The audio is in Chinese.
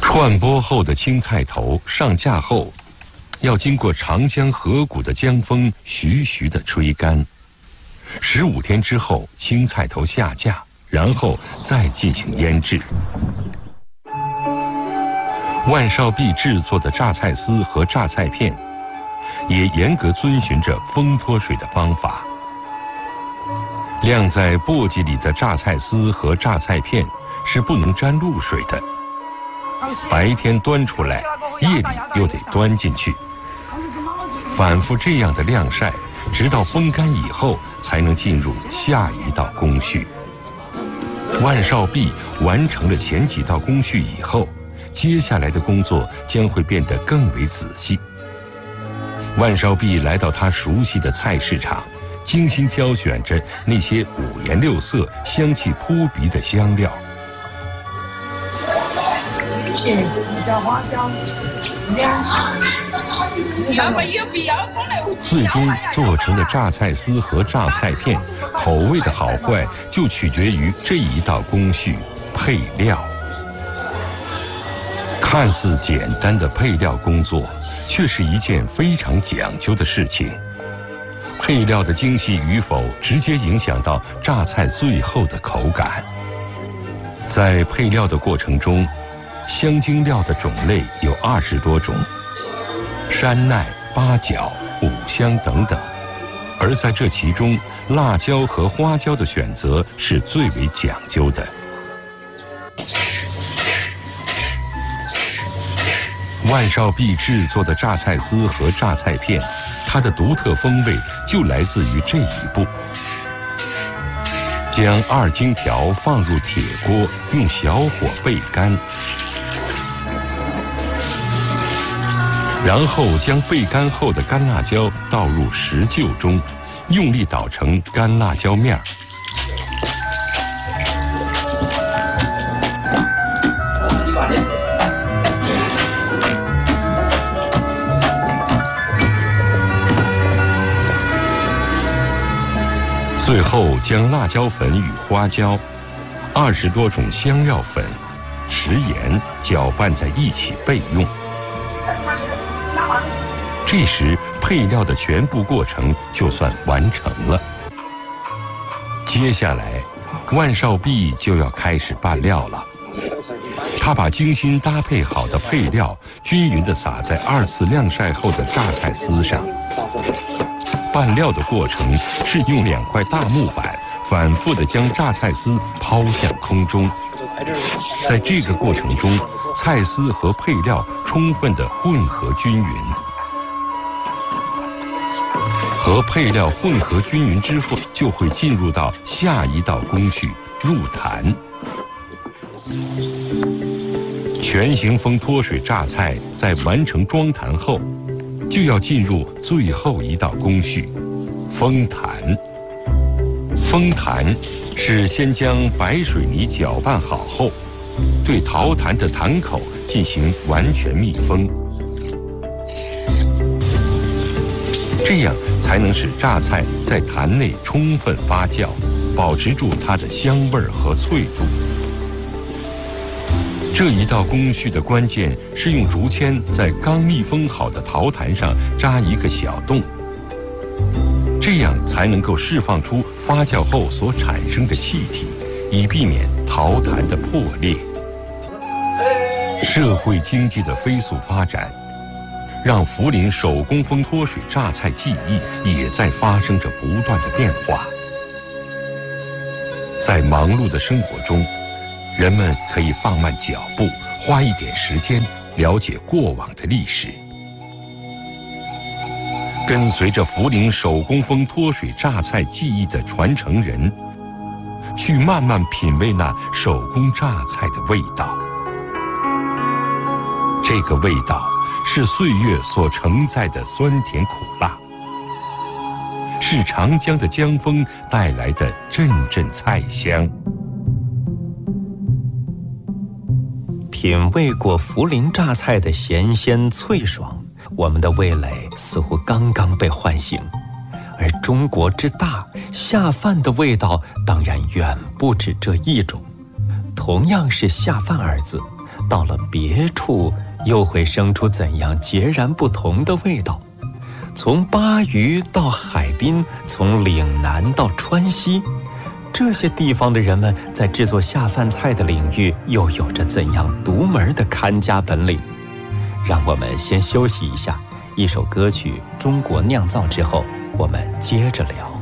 串剥后的青菜头上架后，要经过长江河谷的江风徐徐地吹干。15天之后，青菜头下架，然后再进行腌制。万少碧制作的榨菜丝和榨菜片，也严格遵循着风脱水的方法。晾在簸箕里的榨菜丝和榨菜片是不能沾露水的。白天端出来，夜里又得端进去，反复这样的晾晒，直到风干以后，才能进入下一道工序。万少碧完成了前几道工序以后，接下来的工作将会变得更为仔细。万少碧来到他熟悉的菜市场，精心挑选着那些五颜六色、香气扑鼻的香料。 加花椒， 最终做成的榨菜丝和榨菜片，口味的好坏就取决于这一道工序——配料。看似简单的配料工作，却是一件非常讲究的事情。配料的精细与否，直接影响到榨菜最后的口感。在配料的过程中，香精料的种类有20多种，山奈、八角、五香等等，而在这其中，辣椒和花椒的选择是最为讲究的。万少碧制作的榨菜丝和榨菜片，它的独特风味就来自于这一步。将2荆条放入铁锅，用小火焙干，然后将焙干后的干辣椒倒入石臼中，用力捣成干辣椒面儿。最后将辣椒粉与花椒、20多种香料粉、食盐搅拌在一起备用。这时配料的全部过程就算完成了。接下来，万少碧就要开始拌料了。他把精心搭配好的配料均匀地撒在2次晾晒后的榨菜丝上。拌料的过程是用2块大木板反复地将榨菜丝抛向空中。在这个过程中，菜丝和配料充分地混合均匀。和配料混合均匀之后，就会进入到下一道工序——入坛。全形风脱水榨菜在完成装坛后，就要进入最后一道工序——封坛。封坛是先将白水泥搅拌好后，对陶坛的坛口进行完全密封，这样才能使榨菜在坛内充分发酵，保持住它的香味和脆度。这一道工序的关键是用竹签在刚密封好的陶坛上扎一个小洞，这样才能够释放出发酵后所产生的气体，以避免陶坛的破裂。社会经济的飞速发展，让涪陵手工风脱水榨菜技艺也在发生着不断的变化。在忙碌的生活中，人们可以放慢脚步，花一点时间了解过往的历史，跟随着涪陵手工风脱水榨菜技艺的传承人，去慢慢品味那手工榨菜的味道。这个味道是岁月所承载的酸甜苦辣，是长江的江风带来的阵阵菜香。 品味过涪陵榨菜的咸鲜脆爽，我们的味蕾似乎刚刚被唤醒。而中国之大，下饭的味道当然远不止这一种。同样是下饭二字， 到了别处又会生出怎样截然不同的味道。从巴渝到海滨，从岭南到川西，这些地方的人们在制作下饭菜的领域又有着怎样独门的看家本领？让我们先休息一下，一首歌曲《中国酿造》之后，我们接着聊。